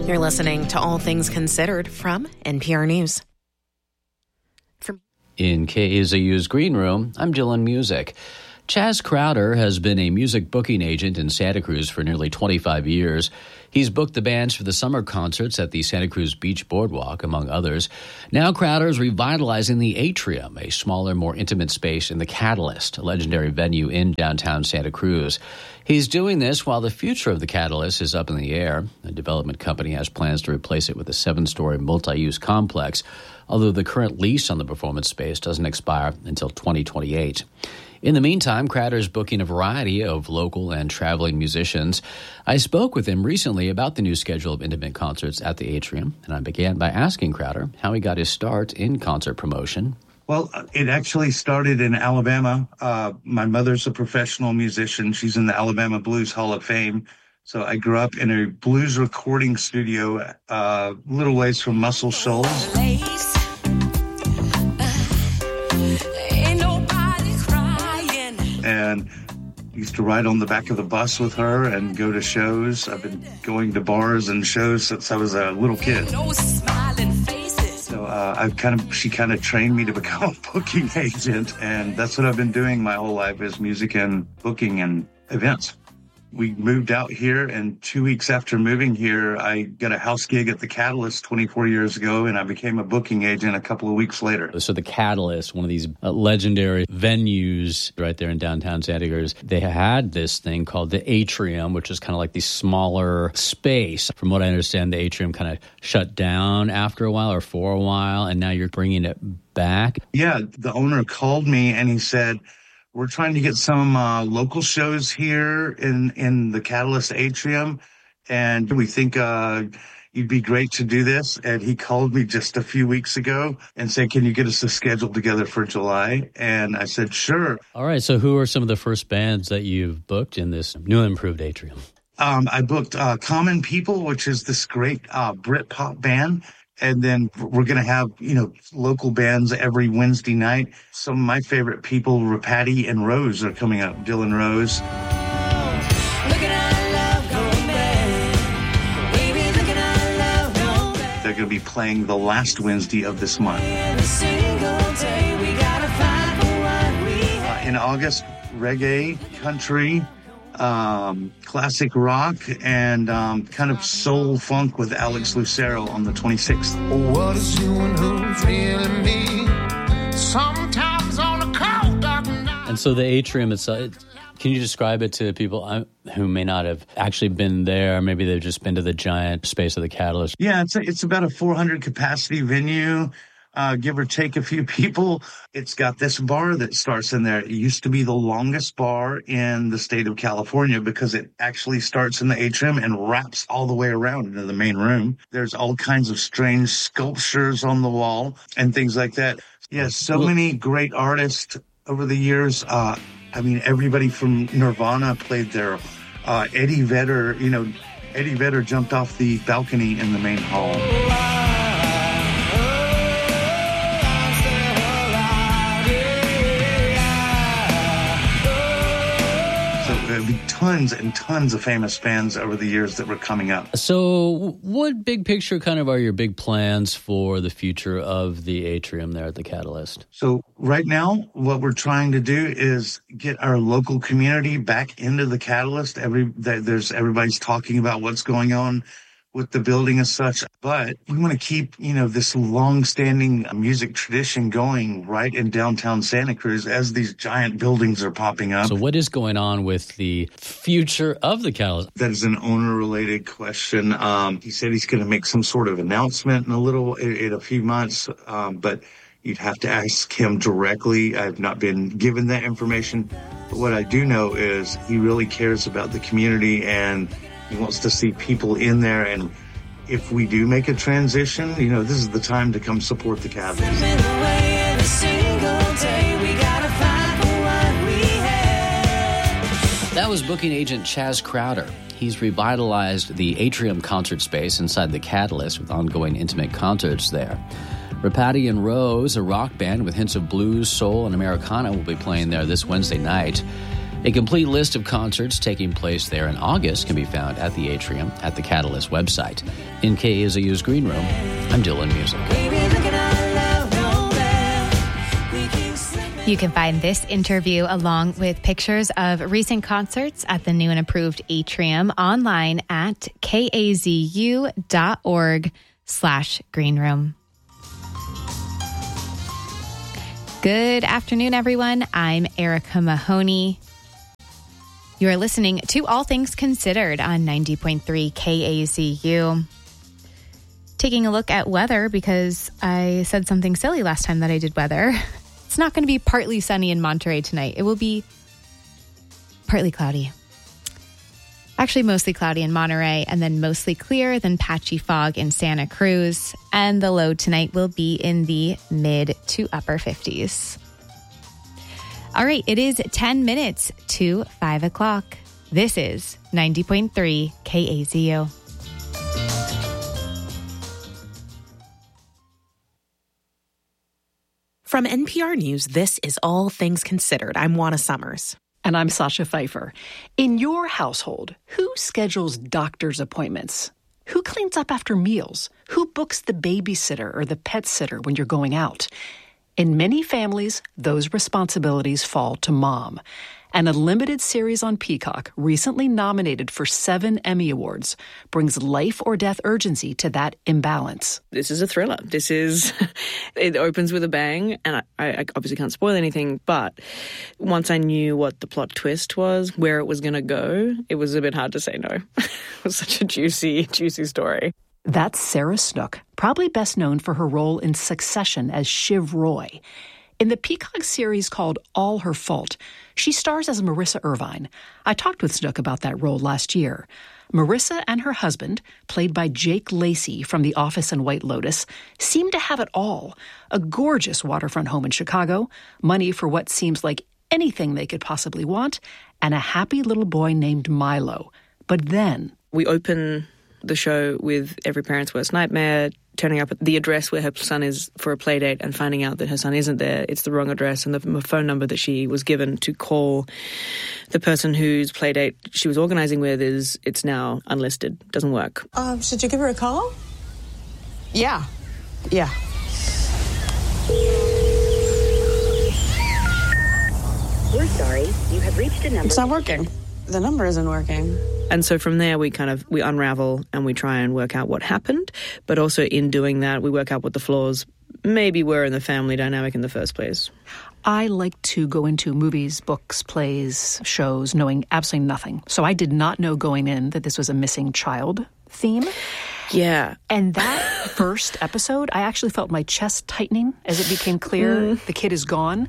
You're listening to All Things Considered from NPR News. In KAZU's Green Room, I'm Dylan Music. Chaz Crowder has been a music booking agent in Santa Cruz for nearly 25 years. He's booked the bands for the summer concerts at the Santa Cruz Beach Boardwalk, among others. Now Crowder is revitalizing the Atrium, a smaller, more intimate space in the Catalyst, a legendary venue in downtown Santa Cruz. He's doing this while the future of the Catalyst is up in the air. The development company has plans to replace it with a 7-story multi-use complex, although the current lease on the performance space doesn't expire until 2028. In the meantime, Crowder is booking a variety of local and traveling musicians. I spoke with him recently about the new schedule of intimate concerts at the Atrium, and I began by asking Crowder how he got his start in concert promotion. Well, it actually started in Alabama. My mother's a professional musician. She's in the Alabama Blues Hall of Fame. So I grew up in a blues recording studio little ways from Muscle Shoals. And used to ride on the back of the bus with her and go to shows. I've been going to bars and shows since I was a little kid. So she kind of trained me to become a booking agent, and that's what I've been doing my whole life is music and booking and events. We moved out here, and 2 weeks after moving here, I got a house gig at the Catalyst 24 years ago, and I became a booking agent a couple of weeks later. So the Catalyst, one of these legendary venues right there in downtown Santa Cruz, they had this thing called the Atrium, which is kind of like the smaller space. From what I understand, the Atrium kind of shut down after a while or for a while, and now you're bringing it back. Yeah, the owner called me, and he said, we're trying to get some local shows here in the Catalyst Atrium, and we think you'd be great to do this. And he called me just a few weeks ago and said, can you get us a schedule together for July? And I said, sure. All right, so who are some of the first bands that you've booked in this new improved Atrium? I booked Common People, which is this great Britpop band. And then we're going to have, local bands every Wednesday night. Some of my favorite people, Rapati and Rose, are coming up. Dylan Rose. They're going to be playing the last Wednesday of this month. In August, reggae, country, classic rock, and kind of soul funk with Alex Lucero on the 26th. What is you and who's really me? Sometimes on a cold dark night. And so the Atrium itself, can you describe it to people who may not have actually been there? Maybe they've just been to the giant space of the Catalyst. Yeah, it's about a 400 capacity venue. Give or take a few people. It's got this bar that starts in there. It used to be the longest bar in the state of California because it actually starts in the atrium and wraps all the way around into the main room. There's all kinds of strange sculptures on the wall and things like that. Yeah, so many great artists over the years. Everybody from Nirvana played there. Eddie Vedder, Eddie Vedder jumped off the balcony in the main hall. There'll be tons and tons of famous bands over the years that were coming up. So what big picture kind of are your big plans for the future of the Atrium there at the Catalyst? So right now, what we're trying to do is get our local community back into the Catalyst. Everybody's talking about what's going on with the building as such, but we want to keep, this long-standing music tradition going right in downtown Santa Cruz as these giant buildings are popping up. So what is going on with the future of the Catalyst? That is an owner-related question. He said he's going to make some sort of announcement in a few months, but you'd have to ask him directly. I've not been given that information, but what I do know is he really cares about the community and he wants to see people in there, and if we do make a transition, this is the time to come support the Catalyst. That was booking agent Chaz Crowder. He's revitalized the Atrium concert space inside the Catalyst with ongoing intimate concerts there. Rapati and Rose, a rock band with hints of blues, soul, and Americana, will be playing there this Wednesday night. A complete list of concerts taking place there in August can be found at the Atrium at the Catalyst website. In KAZU's Green Room, I'm Dylan Music. You can find this interview along with pictures of recent concerts at the new and improved Atrium online at kazu.org/greenroom. Good afternoon, everyone. I'm Erica Mahoney. You are listening to All Things Considered on 90.3 KAZU. Taking a look at weather because I said something silly last time that I did weather. It's not going to be partly sunny in Monterey tonight. It will be partly cloudy. Actually, mostly cloudy in Monterey, and then mostly clear, then patchy fog in Santa Cruz. And the low tonight will be in the mid to upper 50s. All right, it is 10 minutes to 5 o'clock. This is 90.3 KAZU. From NPR News, this is All Things Considered. I'm Juana Summers. And I'm Sasha Pfeiffer. In your household, who schedules doctor's appointments? Who cleans up after meals? Who books the babysitter or the pet sitter when you're going out? In many families, those responsibilities fall to mom. And a limited series on Peacock, recently nominated for 7 Emmy Awards, brings life or death urgency to that imbalance. This is a thriller. It opens with a bang, and I obviously can't spoil anything, but once I knew what the plot twist was, where it was going to go, it was a bit hard to say no. It was such a juicy story. That's Sarah Snook, probably best known for her role in Succession as Shiv Roy. In the Peacock series called All Her Fault, she stars as Marissa Irvine. I talked with Snook about that role last year. Marissa and her husband, played by Jake Lacy from The Office and White Lotus, seem to have it all. A gorgeous waterfront home in Chicago, money for what seems like anything they could possibly want, and a happy little boy named Milo. But then... We open the show with every parent's worst nightmare, turning up at the address where her son is for a play date and finding out that her son isn't there. It's the wrong address, and the phone number that she was given to call the person whose play date she was organizing with it's now unlisted. Doesn't work. Should you give her a call? Yeah. We're sorry. You have reached a number. It's not working. The number isn't working. And so from there, we unravel and we try and work out what happened. But also in doing that, we work out what the flaws maybe were in the family dynamic in the first place. I like to go into movies, books, plays, shows, knowing absolutely nothing. So I did not know going in that this was a missing child theme. Yeah. And that first episode, I actually felt my chest tightening as it became clear the kid is gone.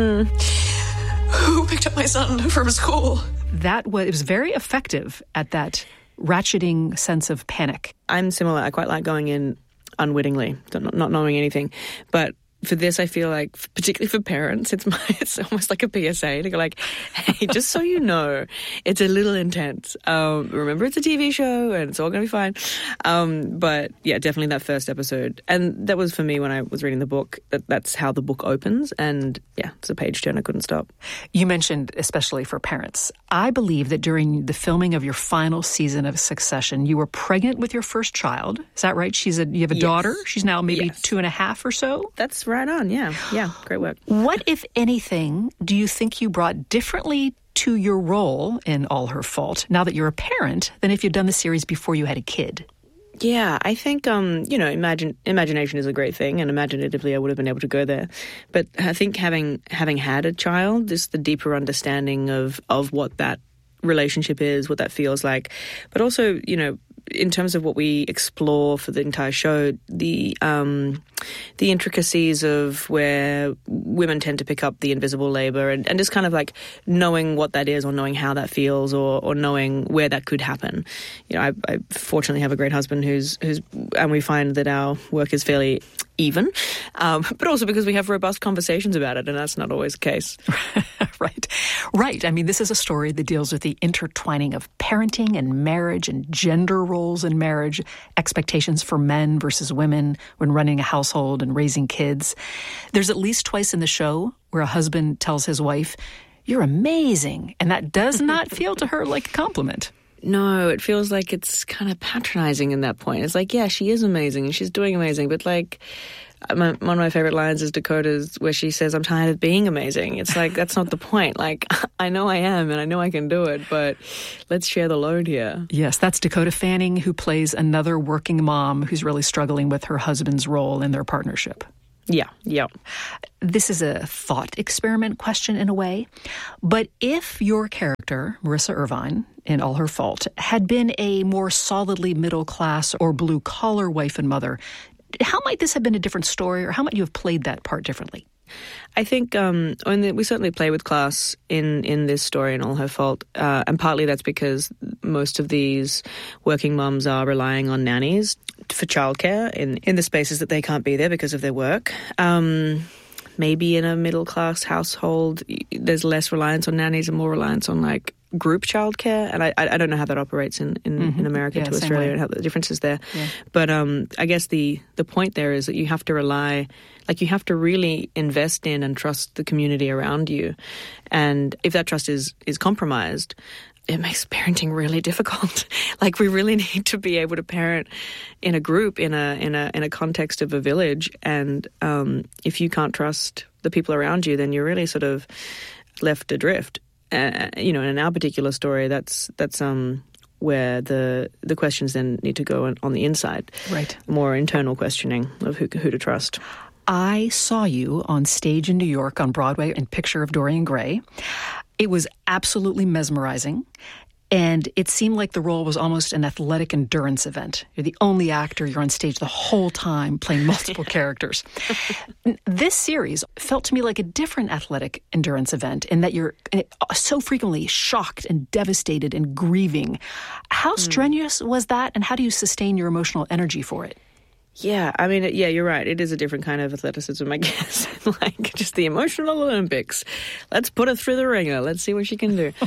Who picked up my son from school? It was very effective at that ratcheting sense of panic. I'm similar. I quite like going in unwittingly, not knowing anything. But for this, I feel like, particularly for parents, it's almost like a PSA to go like, hey, just so you know, it's a little intense. Remember, it's a TV show and it's all going to be fine. But yeah, definitely that first episode. And that was for me when I was reading the book, that's how the book opens. And yeah, it's a page turn. I couldn't stop. You mentioned, especially for parents, I believe that during the filming of your final season of Succession, you were pregnant with your first child. Is that right? You have a daughter. She's now maybe 2.5 or so. That's right on. Yeah. Great work. What, if anything, do you think you brought differently to your role in All Her Fault now that you're a parent than if you'd done the series before you had a kid? Yeah, I think, imagination is a great thing, and imaginatively I would have been able to go there. But I think having had a child, just the deeper understanding of what that relationship is, what that feels like, but also, in terms of what we explore for the entire show, the intricacies of where women tend to pick up the invisible labor and just kind of like knowing what that is or knowing how that feels or knowing where that could happen. I fortunately have a great husband who's and we find that our work is fairly even, but also because we have robust conversations about it, and that's not always the case. Right. I mean, this is a story that deals with the intertwining of parenting and marriage and gender roles in marriage, expectations for men versus women when running a household and raising kids. There's at least twice in the show where a husband tells his wife, you're amazing. And that does not feel to her like a compliment. No, it feels like it's kind of patronizing in that point. It's like, yeah, she is amazing and she's doing amazing, but like one of my favorite lines is Dakota's where she says, I'm tired of being amazing. It's like, that's not the point. Like, I know I am and I know I can do it, but let's share the load here. Yes, that's Dakota Fanning, who plays another working mom who's really struggling with her husband's role in their partnership. Yeah. This is a thought experiment question in a way, but if your character, Marissa Irvine, in All Her Fault, had been a more solidly middle-class or blue-collar wife and mother, how might this have been a different story, or how might you have played that part differently? I think we certainly play with class in this story in All Her Fault, and partly that's because most of these working mums are relying on nannies for childcare in the spaces that they can't be there because of their work. Maybe in a middle-class household, there's less reliance on nannies and more reliance on, like, group childcare. And I don't know how that operates in America to Australia and how the difference is there. Yeah. But I guess the point there is that you have to rely, like you have to really invest in and trust the community around you. And if that trust is compromised, it makes parenting really difficult. Like, we really need to be able to parent in a group, in a context of a village. And if you can't trust the people around you, then you're really sort of left adrift. In our particular story, that's where the questions then need to go on the inside. Right. More internal questioning of who to trust. I saw you on stage in New York on Broadway in Picture of Dorian Gray. It was absolutely mesmerizing, and it seemed like the role was almost an athletic endurance event. You're the only actor, you're on stage the whole time playing multiple characters. This series felt to me like a different athletic endurance event in that you're so frequently shocked and devastated and grieving. How strenuous was that, and how do you sustain your emotional energy for it? Yeah, I mean, yeah, you're right. It is a different kind of athleticism, I guess. Like, just the emotional Olympics. Let's put her through the ringer. Let's see what she can do.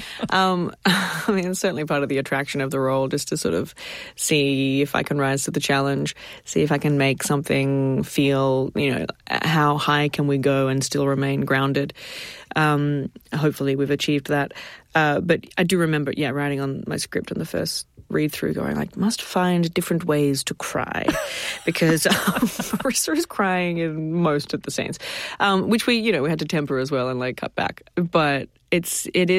I mean, it's certainly part of the attraction of the role, just to sort of see if I can rise to the challenge, see if I can make something feel, how high can we go and still remain grounded. Hopefully we've achieved that. But I do remember, writing on my script in the first read through going like, must find different ways to cry because Marissa is crying in most of the scenes, which we had to temper as well and like cut back. But it's the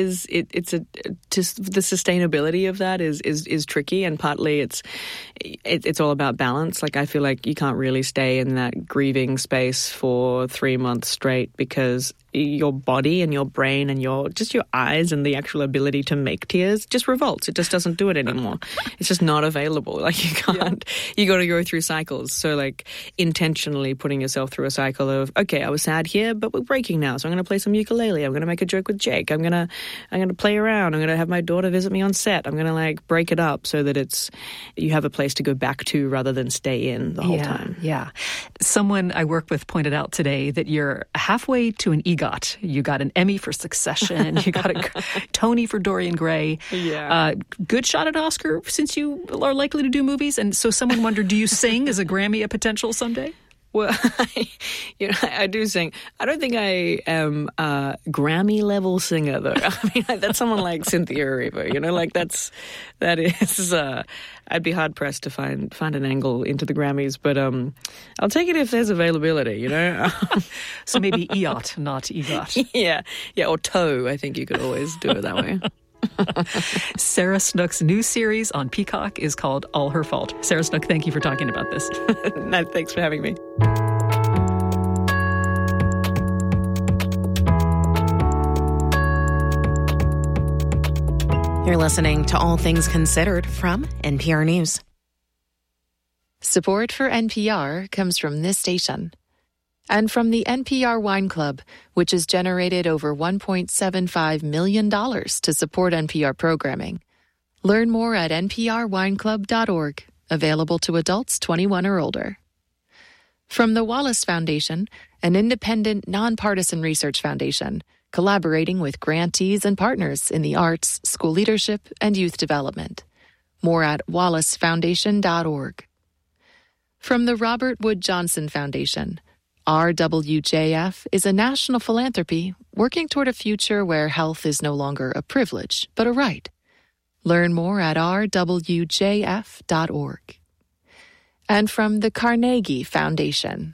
sustainability of that is tricky, and partly it's all about balance. Like, I feel like you can't really stay in that grieving space for 3 months straight because your body and your brain and your eyes and the actual ability to make tears just revolts. It just doesn't do it anymore. It's just not available. Like, you can't. Yeah. You got to go through cycles. So like intentionally putting yourself through a cycle of, okay, I was sad here, but we're breaking now, so I'm going to play some ukulele. I'm going to make a joke with Jake. I'm gonna play around. I'm gonna have my daughter visit me on set. I'm gonna like break it up so that you have a place to go back to rather than stay in the whole time. Yeah. Someone I work with pointed out today that you're halfway to an EGOT. You got an Emmy for Succession. You got a Tony for Dorian Gray. Yeah. Good shot at Oscar since you are likely to do movies. And so someone wondered, do you sing? Is a Grammy a potential someday? Well, I do sing. I don't think I am a Grammy-level singer, though. I mean, that's someone like Cynthia Erivo, that is, I'd be hard-pressed to find an angle into the Grammys, but I'll take it if there's availability, So maybe EOT, not EGOT. Yeah, or TOE, I think you could always do it that way. Sarah Snook's new series on Peacock is called All Her Fault. Sarah Snook, thank you for talking about this. No, thanks for having me. You're listening to All Things Considered from NPR News. Support for NPR comes from this station and from the NPR Wine Club, which has generated over $1.75 million to support NPR programming. Learn more at nprwineclub.org, available to adults 21 or older. From the Wallace Foundation, an independent, nonpartisan research foundation, collaborating with grantees and partners in the arts, school leadership, and youth development. More at wallacefoundation.org. From the Robert Wood Johnson Foundation, RWJF is a national philanthropy working toward a future where health is no longer a privilege, but a right. Learn more at rwjf.org. And from the Carnegie Foundation.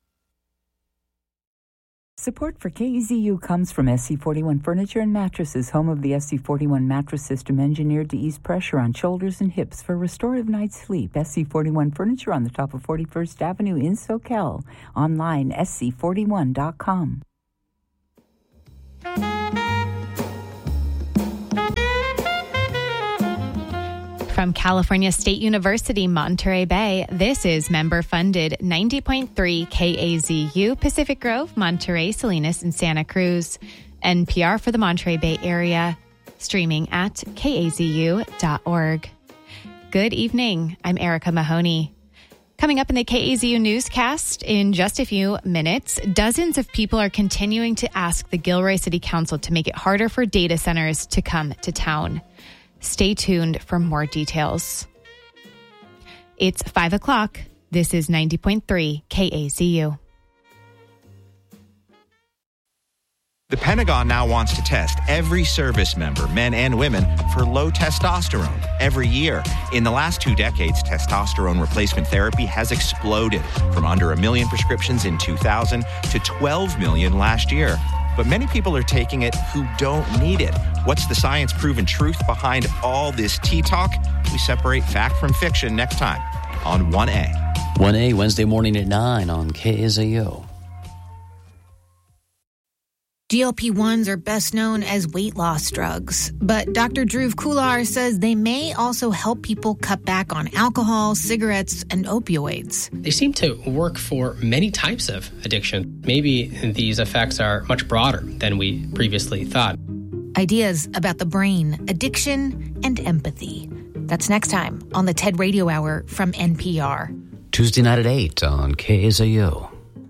Support for KEZU comes from SC41 Furniture and Mattresses, home of the SC41 mattress system engineered to ease pressure on shoulders and hips for restorative night's sleep. SC41 Furniture on the top of 41st Avenue in Soquel. Online, sc41.com. From California State University, Monterey Bay, this is member-funded 90.3 KAZU, Pacific Grove, Monterey, Salinas, and Santa Cruz. NPR for the Monterey Bay area, streaming at kazu.org. Good evening. I'm Erica Mahoney. Coming up in the KAZU newscast in just a few minutes, dozens of people are continuing to ask the Gilroy City Council to make it harder for data centers to come to town. Stay tuned for more details. It's 5 o'clock. This is 90.3 KAZU. The Pentagon now wants to test every service member, men and women, for low testosterone every year. In the last 2 decades, testosterone replacement therapy has exploded from under 1 million prescriptions in 2000 to 12 million last year. But many people are taking it who don't need it. What's the science-proven truth behind all this tea talk? We separate fact from fiction next time on 1A. 1A, Wednesday morning at 9 on KAZU. GLP-1s are best known as weight loss drugs, but Dr. Dhruv Kular says they may also help people cut back on alcohol, cigarettes, and opioids. They seem to work for many types of addiction. Maybe these effects are much broader than we previously thought. Ideas about the brain, addiction, and empathy. That's next time on the TED Radio Hour from NPR. Tuesday night at 8 on KAZU.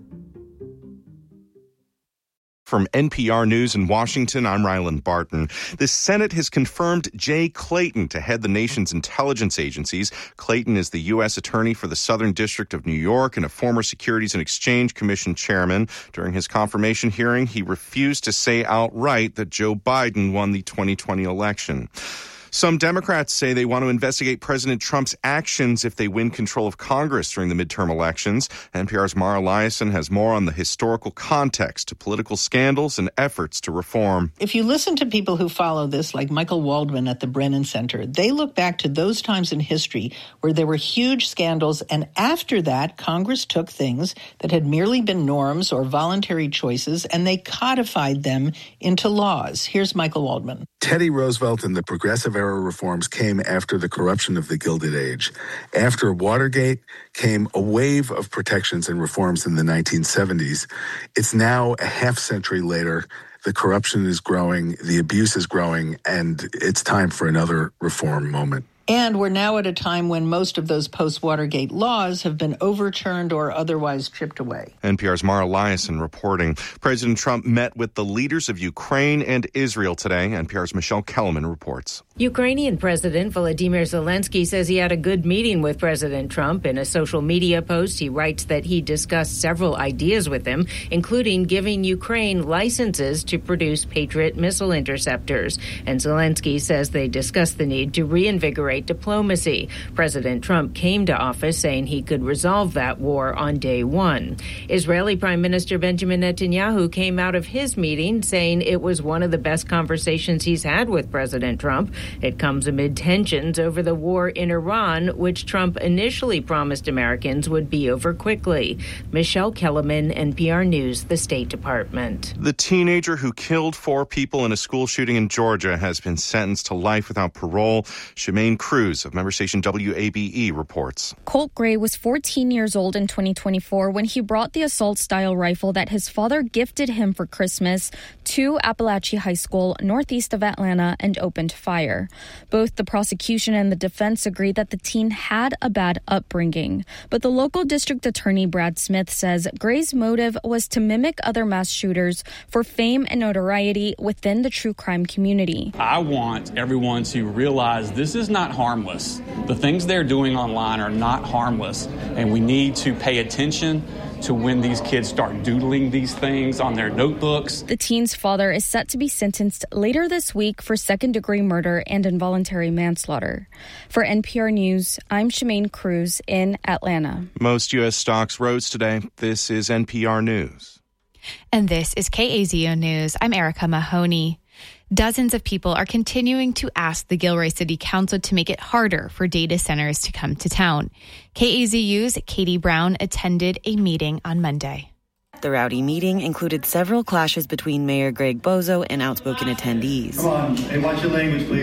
From NPR News in Washington, I'm Rylan Barton. The Senate has confirmed Jay Clayton to head the nation's intelligence agencies. Clayton is the U.S. Attorney for the Southern District of New York and a former Securities and Exchange Commission chairman. During his confirmation hearing, he refused to say outright that Joe Biden won the 2020 election. Some Democrats say they want to investigate President Trump's actions if they win control of Congress during the midterm elections. NPR's Mara Liasson has more on the historical context to political scandals and efforts to reform. If you listen to people who follow this, like Michael Waldman at the Brennan Center, they look back to those times in history where there were huge scandals, and after that, Congress took things that had merely been norms or voluntary choices, and they codified them into laws. Here's Michael Waldman. Teddy Roosevelt and the Progressive Era reforms came after the corruption of the Gilded Age. After Watergate came a wave of protections and reforms in the 1970s. It's now a half century later. The corruption is growing, the abuse is growing, and it's time for another reform moment. And we're now at a time when most of those post-Watergate laws have been overturned or otherwise chipped away. NPR's Mara Liasson reporting. President Trump met with the leaders of Ukraine and Israel today. NPR's Michelle Kellerman reports. Ukrainian President Volodymyr Zelensky says he had a good meeting with President Trump. In a social media post, he writes that he discussed several ideas with him, including giving Ukraine licenses to produce Patriot missile interceptors. And Zelensky says they discussed the need to reinvigorate diplomacy. President Trump came to office saying he could resolve that war on day one. Israeli Prime Minister Benjamin Netanyahu came out of his meeting saying it was one of the best conversations he's had with President Trump. It comes amid tensions over the war in Iran, which Trump initially promised Americans would be over quickly. Michelle Kellerman, NPR News, the State Department. The teenager who killed 4 people in a school shooting in Georgia has been sentenced to life without parole. Shemaine Cruz of member station WABE reports. Colt Gray was 14 years old in 2024 when he brought the assault-style rifle that his father gifted him for Christmas to Appalachia High School, northeast of Atlanta, and opened fire. Both the prosecution and the defense agree that the teen had a bad upbringing. But the local district attorney, Brad Smith, says Gray's motive was to mimic other mass shooters for fame and notoriety within the true crime community. I want everyone to realize this is not harmless. The things they're doing online are not harmless, and we need to pay attention to when these kids start doodling these things on their notebooks. The teen's father is set to be sentenced later this week for second-degree murder and involuntary manslaughter. For NPR News, I'm Shemaine Cruz in Atlanta. Most U.S. stocks rose today. This is NPR News. And this is KAZO News. I'm Erica Mahoney. Dozens of people are continuing to ask the Gilroy City Council to make it harder for data centers to come to town. KAZU's Katie Brown attended a meeting on Monday. The rowdy meeting included several clashes between Mayor Greg Bozo and outspoken attendees. Come on, hey, watch your language, please.